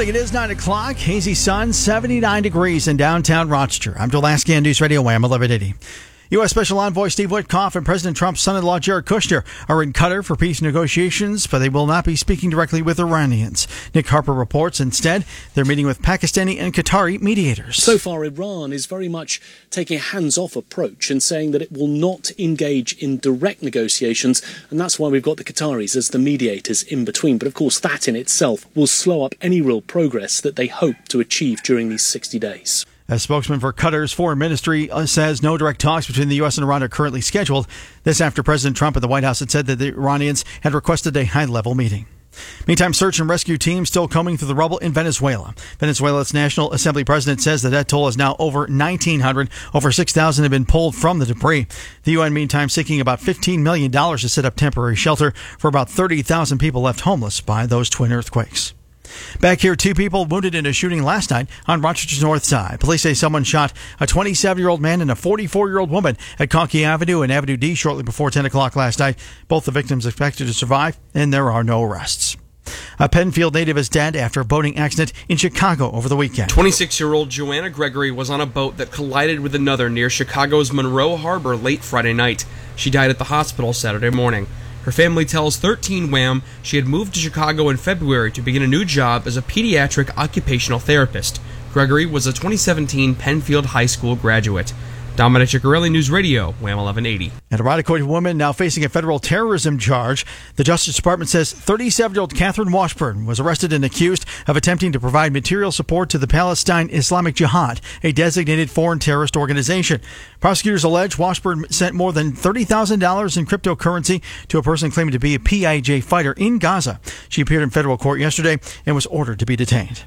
morning. It is 9 o'clock. Hazy sun, 79 degrees in downtown Rochester. I'm Joel Lasky, News Radio Wham 1180. U.S. Special Envoy Steve Witkoff and President Trump's son-in-law Jared Kushner are in Qatar for peace negotiations, but they will not be speaking directly with Iranians. Nick Harper reports instead they're meeting with Pakistani and Qatari mediators. So far, Iran is very much taking a hands-off approach and saying that it will not engage in direct negotiations, and that's why we've got the Qataris as the mediators in between. But of course, that in itself will slow up any real progress that they hope to achieve during these 60 days. A spokesman for Qatar's foreign ministry says no direct talks between the U.S. and Iran are currently scheduled. This after President Trump at the White House had said that the Iranians had requested a high-level meeting. Meantime, search and rescue teams still combing through the rubble in Venezuela. Venezuela's National Assembly president says the death toll is now over 1,900. Over 6,000 have been pulled from the debris. The UN, meantime, seeking about $15 million to set up temporary shelter for about 30,000 people left homeless by those twin earthquakes. Back here, 2 people wounded in a shooting last night on Rochester's north side. Police say someone shot a 27-year-old man and a 44-year-old woman at Conkey Avenue and Avenue D shortly before 10 o'clock last night. Both the victims expected to survive, and there are no arrests. A Penfield native is dead after a boating accident in Chicago over the weekend. 26-year-old Joanna Gregory was on a boat that collided with another near Chicago's Monroe Harbor late Friday night. She died at the hospital Saturday morning. Her family tells 13 Wham she had moved to Chicago in February to begin a new job as a pediatric occupational therapist. Gregory was a 2017 Penfield High School graduate. Dominic Ciccarelli, News Radio, Wham 1180. And a Iroquois woman now facing a federal terrorism charge. The Justice Department says 37-year-old Catherine Washburn was arrested and accused of attempting to provide material support to the Palestine Islamic Jihad, a designated foreign terrorist organization. Prosecutors allege Washburn sent more than $30,000 in cryptocurrency to a person claiming to be a PIJ fighter in Gaza. She appeared in federal court yesterday and was ordered to be detained.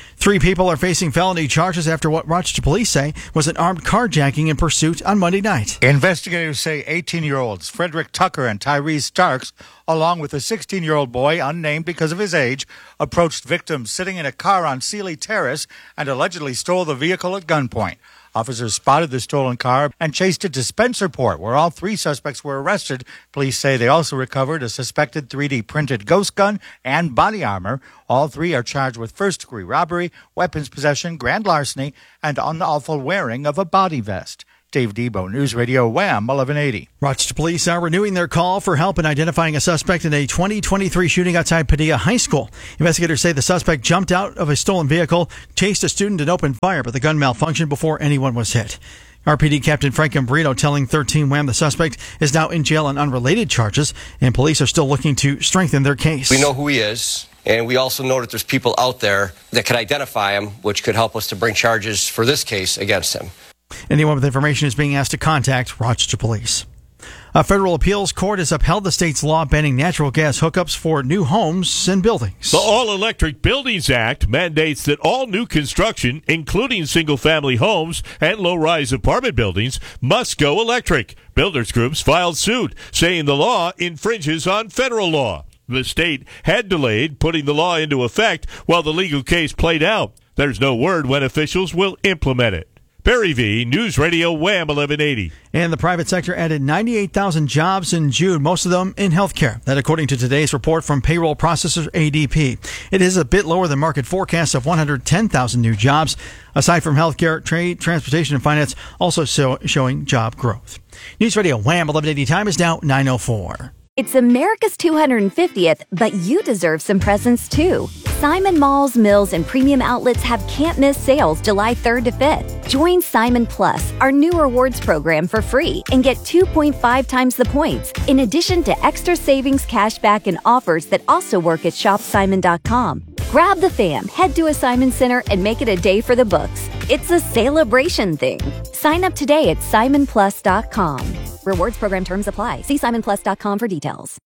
3 people are facing felony charges after what Rochester police say was an armed carjacking in pursuit on Monday night. Investigators say 18-year-olds Frederick Tucker and Tyrese Starks, along with a 16-year-old boy, unnamed because of his age, approached victims sitting in a car on Sealy Terrace and allegedly stole the vehicle at gunpoint. Officers spotted the stolen car and chased it to Spencerport, where all 3 suspects were arrested. Police say they also recovered a suspected 3D printed ghost gun and body armor. All 3 are charged with first-degree robbery, weapons possession, grand larceny, and unlawful wearing of a body vest. Dave Debo, News Radio Wham 1180. Rochester police are renewing their call for help in identifying a suspect in a 2023 shooting outside Padilla High School. Investigators say the suspect jumped out of a stolen vehicle, chased a student, and opened fire, but the gun malfunctioned before anyone was hit. RPD Captain Frank Ambrito telling 13 Wham the suspect is now in jail on unrelated charges, and police are still looking to strengthen their case. We know who he is, and we also know that there's people out there that could identify him, which could help us to bring charges for this case against him. Anyone with information is being asked to contact Rochester Police. A federal appeals court has upheld the state's law banning natural gas hookups for new homes and buildings. The All-Electric Buildings Act mandates that all new construction, including single-family homes and low-rise apartment buildings, must go electric. Builders groups filed suit, saying the law infringes on federal law. The state had delayed putting the law into effect while the legal case played out. There's no word when officials will implement it. Perry V, News Radio Wham 1180. And the private sector added 98,000 jobs in June, most of them in healthcare. That according to today's report from payroll processor ADP. It is a bit lower than market forecasts of 110,000 new jobs. Aside from healthcare, trade, transportation, and finance also showing job growth. News Radio Wham 1180 time is now 9:04. It's America's 250th, but you deserve some presents too. Simon Malls, Mills, and Premium Outlets have can't-miss sales July 3rd to 5th. Join Simon Plus, our new rewards program, for free and get 2.5 times the points, in addition to extra savings, cashback, and offers that also work at shopsimon.com. Grab the fam, head to a Simon Center, and make it a day for the books. It's a celebration thing. Sign up today at simonplus.com. Rewards program terms apply. See simonplus.com for details.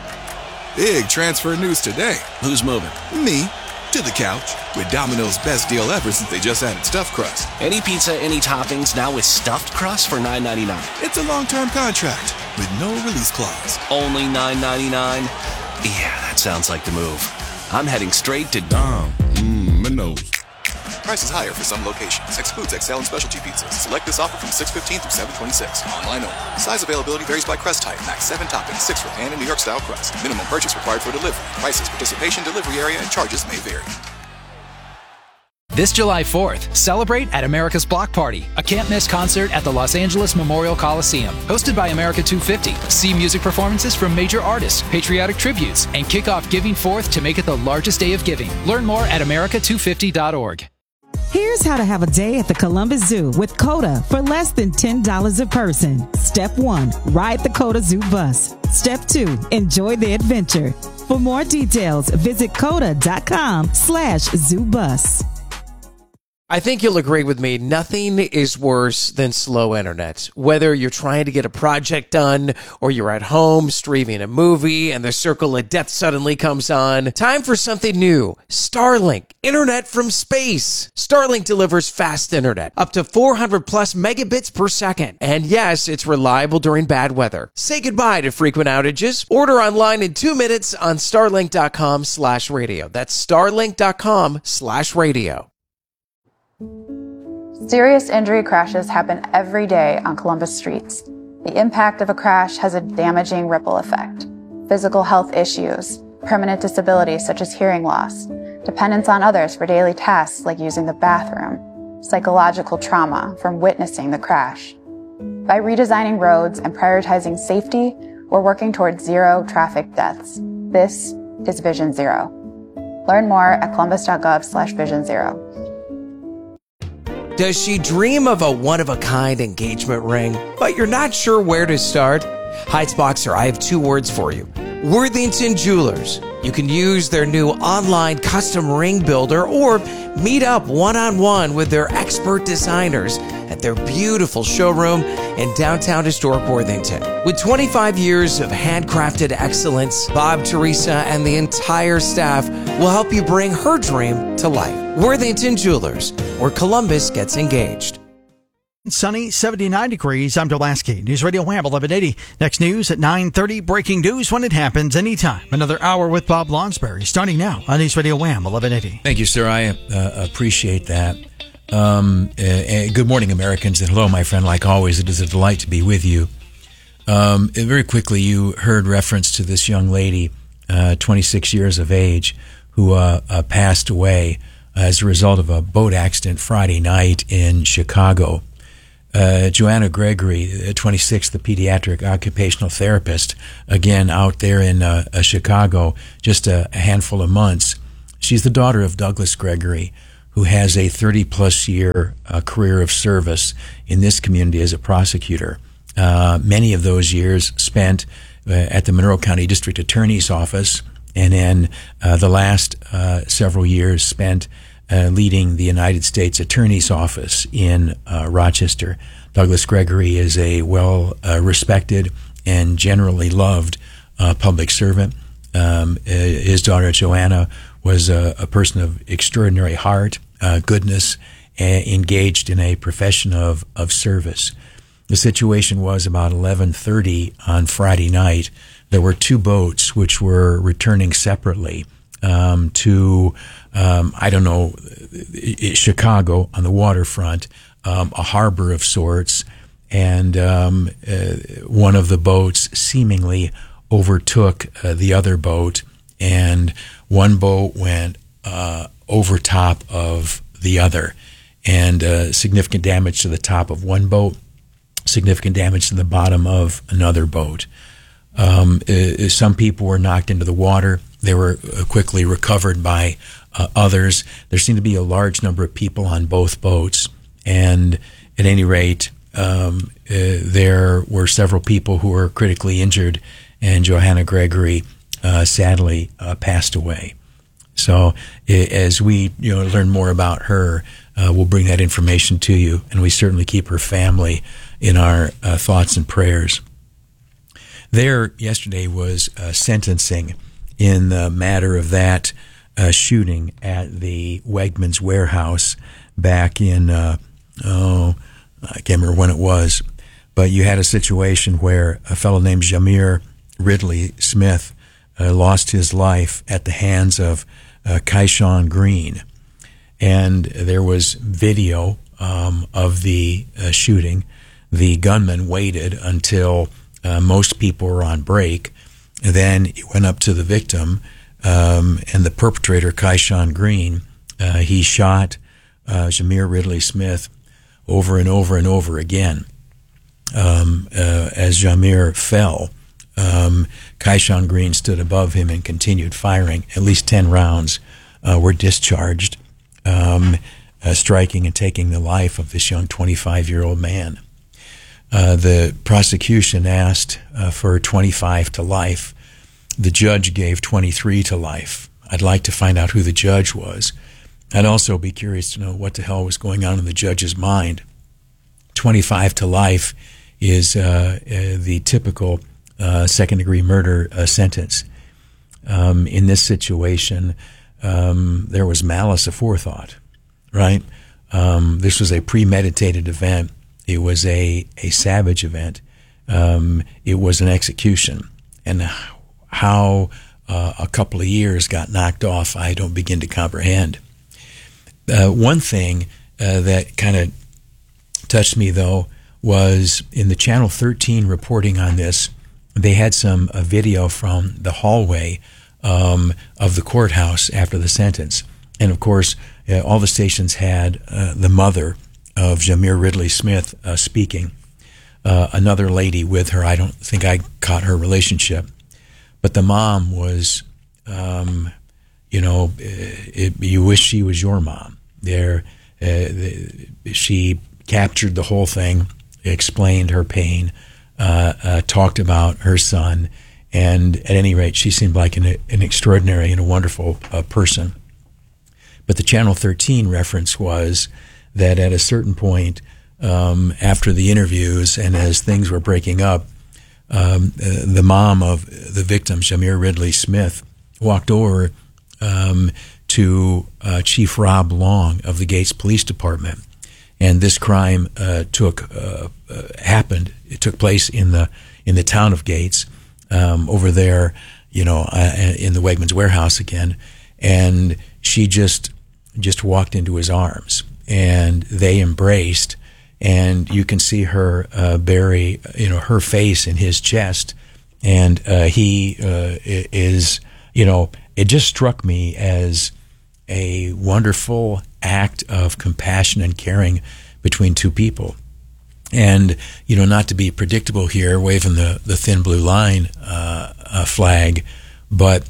Big transfer news today. Who's moving? Me. To the couch. With Domino's best deal ever since they just added stuffed crust. Any pizza, any toppings, now with stuffed crust for $9.99. It's a long-term contract with no release clause. Only $9.99? Yeah, that sounds like the move. I'm heading straight to Domino's. Price is higher for some locations. Excludes XL and specialty pizzas. Select this offer from 6/15 through 7/26. Online only. Size availability varies by crust type. Max 7 toppings, 6 for pan and New York style crust. Minimum purchase required for delivery. Prices, participation, delivery area, and charges may vary. This July 4th, celebrate at America's Block Party, a can't-miss concert at the Los Angeles Memorial Coliseum. Hosted by America 250. See music performances from major artists, patriotic tributes, and kick off Giving Forth to make it the largest day of giving. Learn more at america250.org. Here's how to have a day at the Columbus Zoo with COTA for less than $10 a person. Step 1, ride the COTA Zoo bus. Step 2, enjoy the adventure. For more details, visit COTA.com/zoobus. I think you'll agree with me, nothing is worse than slow internet. Whether you're trying to get a project done or you're at home streaming a movie and the circle of death suddenly comes on, time for something new. Starlink, internet from space. Starlink delivers fast internet, up to 400 plus megabits per second. And yes, it's reliable during bad weather. Say goodbye to frequent outages. Order online in 2 minutes on starlink.com/radio. That's starlink.com/radio. Serious injury crashes happen every day on Columbus streets. The impact of a crash has a damaging ripple effect. Physical health issues, permanent disabilities such as hearing loss, dependence on others for daily tasks like using the bathroom, psychological trauma from witnessing the crash. By redesigning roads and prioritizing safety, we're working towards zero traffic deaths. This is Vision Zero. Learn more at columbus.gov/Vision Zero. Does she dream of a one-of-a-kind engagement ring, but you're not sure where to start? Heights Boxer, I have 2 words for you. Worthington Jewelers. You can use their new online custom ring builder or meet up one-on-one with their expert designers at their beautiful showroom in downtown historic Worthington. With 25 years of handcrafted excellence, Bob, Teresa, and the entire staff will help you bring her dream to life. Worthington Jewelers, where Columbus gets engaged. Sunny, 79 degrees. I'm Dulaski. News Radio Wham 1180. Next news at 9:30. Breaking news when it happens anytime. Another hour with Bob Lonsberry starting now on News Radio Wham 1180. Thank you, sir. I appreciate that. Good morning, Americans, and hello, my friend. Like always, it is a delight to be with you. Very quickly, you heard reference to this young lady, 26 years of age, who passed away as a result of a boat accident Friday night in Chicago. Joanna Gregory, 26, the pediatric occupational therapist, again out there in Chicago, just a handful of months. She's the daughter of Douglas Gregory, who has a 30-plus year career of service in this community as a prosecutor. Many of those years spent at the Monroe County District Attorney's Office, and then the last several years spent leading the United States Attorney's Office in Rochester. Douglas Gregory is a well-respected and generally loved public servant. His daughter, Joanna, was a person of extraordinary heart, goodness, engaged in a profession of service. The situation was about 11:30 on Friday night. There were 2 boats which were returning separately to Chicago on the waterfront, a harbor of sorts, and one of the boats seemingly overtook the other boat, and one boat went over top of the other, and significant damage to the top of one boat, significant damage to the bottom of another boat. Some people were knocked into the water. They were quickly recovered by others. There seemed to be a large number of people on both boats, and at any rate, there were several people who were critically injured, and Joanna Gregory sadly passed away. So as we learn more about her, we'll bring that information to you, and we certainly keep her family in our thoughts and prayers. There yesterday was sentencing in the matter of that shooting at the Wegmans warehouse back in, I can't remember when it was, but you had a situation where a fellow named Jamir Ridley Smith lost his life at the hands of Kaishan Green. And there was video of the shooting. The gunman waited until most people were on break. Then he went up to the victim, and the perpetrator, Kaishan Green, he shot Jamir Ridley Smith over and over and over again. As Jamir fell, Kaishan Green stood above him and continued firing. At least 10 rounds were discharged, striking and taking the life of this young 25-year-old man. The prosecution asked for 25 to life. The judge gave 23 to life. I'd like to find out who the judge was. I'd also be curious to know what the hell was going on in the judge's mind. 25 to life is the typical second-degree murder sentence. In this situation, there was malice aforethought, right? This was a premeditated event. It was a savage event. It was an execution. And how a couple of years got knocked off, I don't begin to comprehend. One thing that kind of touched me, though, was in the Channel 13 reporting on this, they had some video from the hallway of the courthouse after the sentence. And, of course, all the stations had the mother of Jamir Ridley Smith speaking, another lady with her. I don't think I caught her relationship. But the mom was, you wish she was your mom. She captured the whole thing, explained her pain, talked about her son, and at any rate, she seemed like an extraordinary and a wonderful person. But the Channel 13 reference was that at a certain point, after the interviews and as things were breaking up, the mom of the victim, Jamir Ridley Smith, walked over to Chief Rob Long of the Gates Police Department, and this crime happened. It took place in the town of Gates, over there, in the Wegmans warehouse again, and she just walked into his arms, and they embraced. And you can see her bury, her face in his chest, and he is, it just struck me as a wonderful act of compassion and caring between two people. And, not to be predictable here, waving the thin blue line flag, but,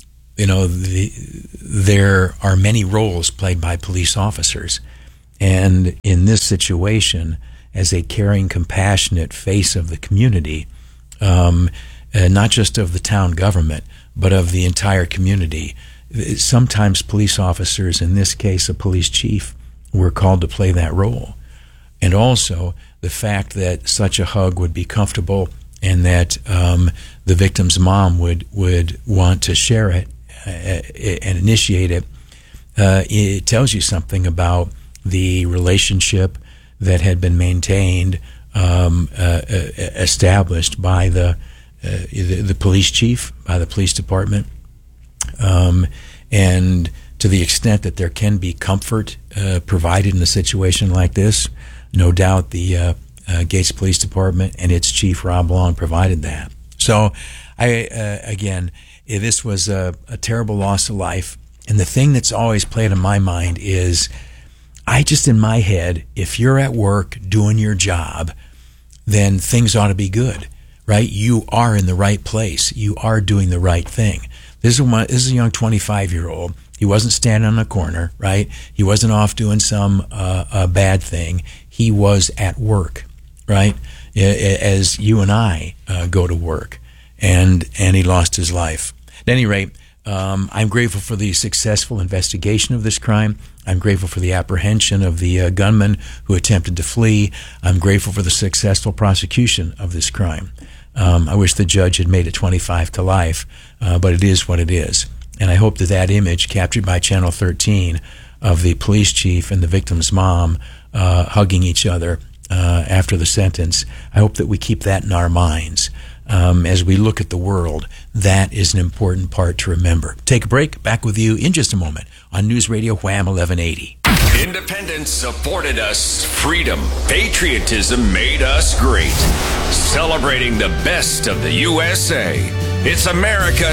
there are many roles played by police officers. And in this situation, as a caring, compassionate face of the community, not just of the town government, but of the entire community, sometimes police officers, in this case a police chief, were called to play that role. And also the fact that such a hug would be comfortable and that the victim's mom would want to share it and initiate it, it tells you something about the relationship that had been maintained, established by the police chief, by the police department, and to the extent that there can be comfort provided in a situation like this, no doubt the Gates Police Department and its chief, Rob Long, provided that. So, this was a terrible loss of life, and the thing that's always played in my mind is, in my head, if you're at work doing your job, then things ought to be good, right? You are in the right place. You are doing the right thing. This is a young 25-year-old. He wasn't standing on a corner, right? He wasn't off doing some bad thing. He was at work, right? As you and I go to work, and he lost his life. At any rate, I'm grateful for the successful investigation of this crime. I'm grateful for the apprehension of the gunman who attempted to flee. I'm grateful for the successful prosecution of this crime. I wish the judge had made it 25 to life, but it is what it is. And I hope that image captured by Channel 13 of the police chief and the victim's mom hugging each other after the sentence, I hope that we keep that in our minds. As we look at the world, that is an important part to remember. Take a break. Back with you in just a moment on News Radio Wham 1180. Independence supported us. Freedom, patriotism made us great. Celebrating the best of the USA. It's America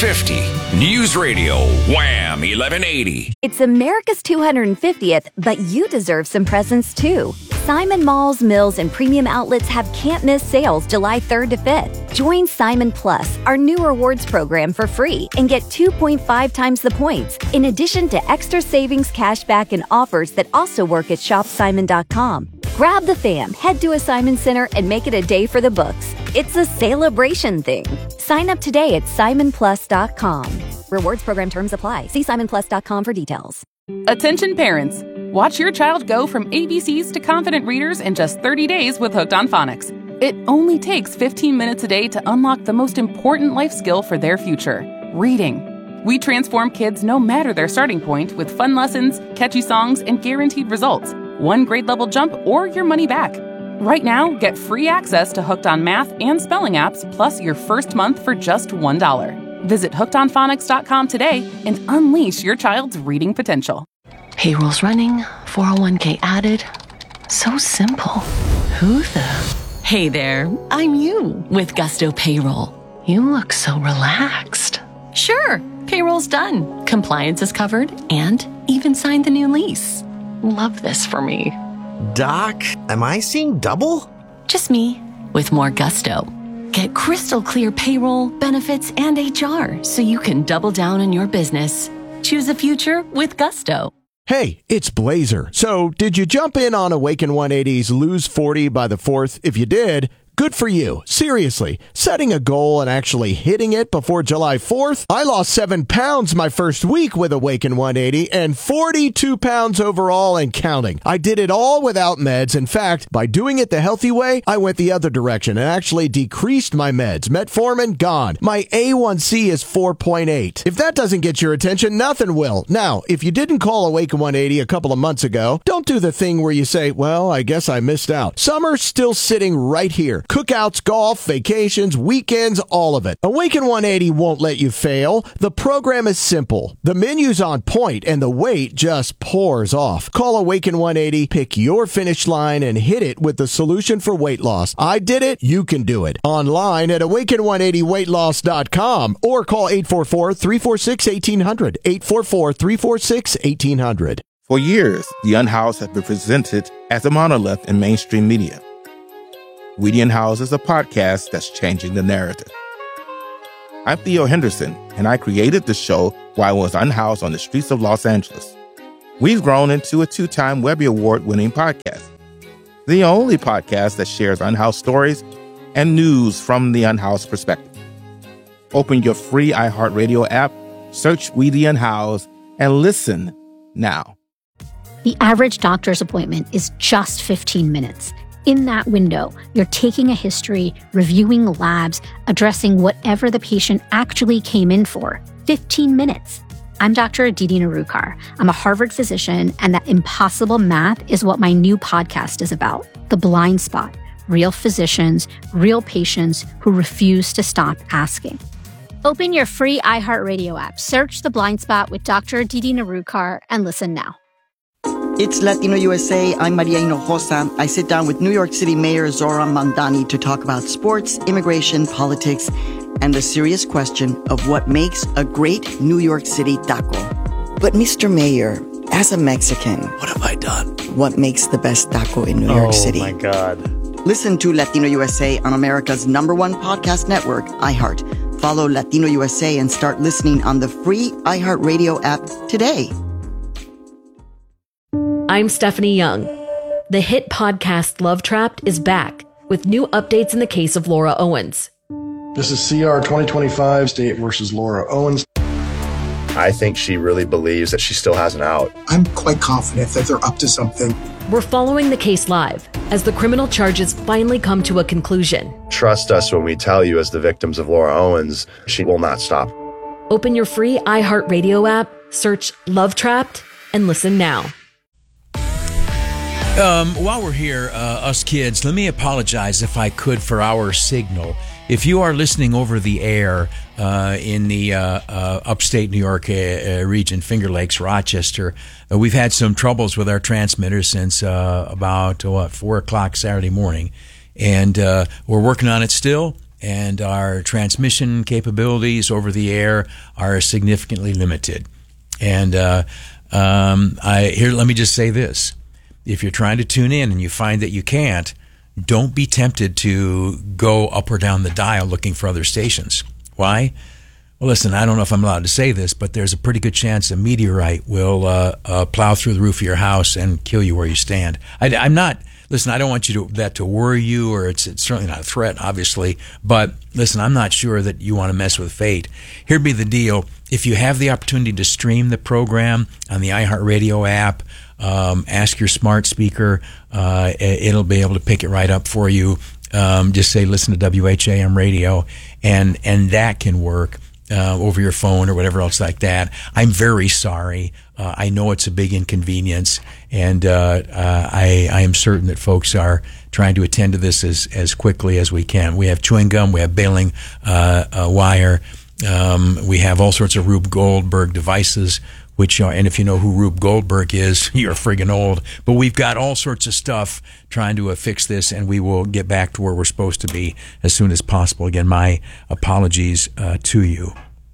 250. News Radio, Wham 1180. It's America's 250th, but you deserve some presents too. Simon Malls, Mills, and Premium Outlets have can't-miss sales July 3rd to 5th. Join Simon Plus, our new rewards program, for free and get 2.5 times the points, in addition to extra savings, cashback, and offers that also work at shopsimon.com. Grab the fam, head to a Simon Center, and make it a day for the books. It's a celebration thing. Sign up today at simonplus.com. Rewards program terms apply. See simonplus.com for details. Attention parents. Watch your child go from ABCs to confident readers in just 30 days with Hooked on Phonics. It only takes 15 minutes a day to unlock the most important life skill for their future, reading. We transform kids no matter their starting point with fun lessons, catchy songs, and guaranteed results. One grade level jump or your money back. Right now, get free access to Hooked on Math and Spelling apps, plus your first month for just $1. Visit hookedonphonics.com today and unleash your child's reading potential. Payroll's running, 401k added. So simple. Who the? Hey there, I'm you with Gusto Payroll. You look so relaxed. Sure, payroll's done. Compliance is covered and even signed the new lease. Love this for me. Doc, am I seeing double? Just me, with more gusto. Get crystal clear payroll, benefits, and HR so you can double down on your business. Choose a future with Gusto. Hey, it's Blazer. So, did you jump in on Awaken 180's Lose 40 by the 4th? If you did, good for you. Seriously, setting a goal and actually hitting it before July 4th? I lost 7 pounds my first week with Awaken 180 and 42 pounds overall and counting. I did it all without meds. In fact, by doing it the healthy way, I went the other direction and actually decreased my meds. Metformin, gone. My A1C is 4.8. If that doesn't get your attention, nothing will. Now, if you didn't call Awaken 180 a couple of months ago, don't do the thing where you say, well, I guess I missed out. Summer's still sitting right here. Cookouts, golf, vacations, weekends, all of it. Awaken 180 won't let you fail. The program is simple. The menu's on point and the weight just pours off. Call Awaken 180, pick your finish line, and hit it with the solution for weight loss. I did it. You can do it. Online at awaken180weightloss.com or call 844-346-1800. 844-346-1800. For years, The Unhoused has been presented as a monolith in mainstream media. We the Unhoused is a podcast that's changing the narrative. I'm Theo Henderson, and I created the show while I was unhoused on the streets of Los Angeles. We've grown into a 2-time Webby Award-winning podcast, the only podcast that shares unhoused stories and news from the unhoused perspective. Open your free iHeartRadio app, search We the Unhoused, and listen now. The average doctor's appointment is just 15 minutes. In that window, you're taking a history, reviewing labs, addressing whatever the patient actually came in for. 15 minutes. I'm Dr. Aditi Narukar. I'm a Harvard physician, and that impossible math is what my new podcast is about. The Blind Spot. Real physicians, real patients who refuse to stop asking. Open your free iHeartRadio app, search The Blind Spot with Dr. Aditi Narukar, and listen now. It's Latino USA. I'm Maria Hinojosa. I sit down with New York City Mayor Zoran Mandani to talk about sports, immigration, politics, and the serious question of what makes a great New York City taco. But Mr. Mayor, as a Mexican, what have I done? What makes the best taco in New York City? Oh, my God. Listen to Latino USA on America's #1 podcast network, iHeart. Follow Latino USA and start listening on the free iHeartRadio app today. I'm Stephanie Young. The hit podcast Love Trapped is back with new updates in the case of Laura Owens. This is CR 2025, State versus Laura Owens. I think she really believes that she still has an out. I'm quite confident that they're up to something. We're following the case live as the criminal charges finally come to a conclusion. Trust us when we tell you, as the victims of Laura Owens, she will not stop. Open your free iHeartRadio app, search Love Trapped, and listen now. While we're here, us kids, let me apologize if I could for our signal. If you are listening over the air in the upstate New York region, Finger Lakes, Rochester, we've had some troubles with our transmitter since about 4 o'clock Saturday morning, and we're working on it still. and our transmission capabilities over the air are significantly limited. And let me just say this. If you're trying to tune in and you find that you can't, don't be tempted to go up or down the dial looking for other stations. Why? Well, listen, I don't know if I'm allowed to say this, but there's a pretty good chance a meteorite will plow through the roof of your house and kill you where you stand. I'm not... Listen, I don't want that to worry you, or it's certainly not a threat, obviously. But listen, I'm not sure that you want to mess with fate. Here'd be the deal. If you have the opportunity to stream the program on the iHeartRadio app, ask your smart speaker. It'll be able to pick it right up for you. Just say, listen to WHAM radio, and that can work over your phone or whatever else like that. I'm very sorry. I know it's a big inconvenience, and I am certain that folks are trying to attend to this as quickly as we can. We have chewing gum, we have baling wire, we have all sorts of Rube Goldberg devices, and if you know who Rube Goldberg is, you're friggin' old. But we've got all sorts of stuff trying to fix this, and we will get back to where we're supposed to be as soon as possible. Again, my apologies to you.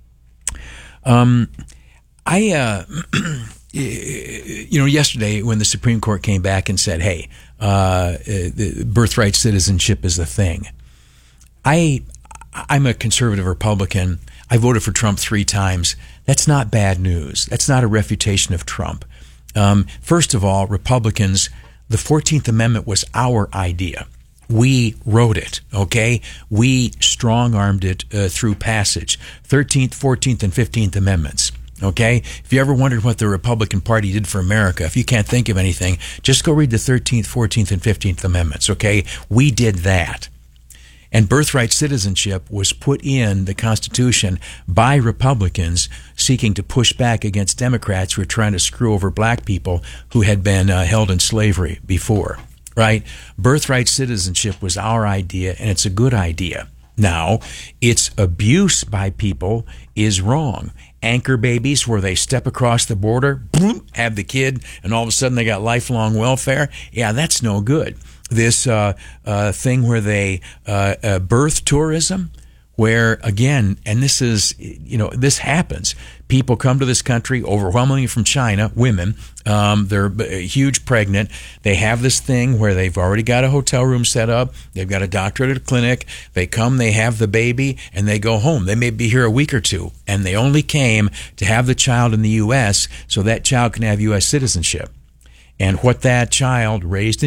Yesterday when the Supreme Court came back and said, hey, birthright citizenship is the thing. I'm a conservative Republican. I voted for Trump 3 times. That's not bad news. That's not a refutation of Trump. First of all, Republicans, the 14th Amendment was our idea. We wrote it, okay? We strong-armed it through passage. 13th, 14th, and 15th Amendments, okay? If you ever wondered what the Republican Party did for America, if you can't think of anything, just go read the 13th, 14th, and 15th Amendments, okay? We did that. And birthright citizenship was put in the Constitution by Republicans seeking to push back against Democrats who were trying to screw over black people who had been held in slavery before. Right? Birthright citizenship was our idea, and it's a good idea. Now, its abuse by people is wrong. Anchor babies, where they step across the border, boom, have the kid, and all of a sudden they got lifelong welfare. Yeah, that's no good. This thing where they birth tourism, where, again, and this is, this happens. People come to this country, overwhelmingly from China, women. They're huge pregnant. They have this thing where they've already got a hotel room set up. They've got a doctor at a clinic. They come, they have the baby, and they go home. They may be here a week or two, and they only came to have the child in the U.S. so that child can have U.S. citizenship. And what that child raised in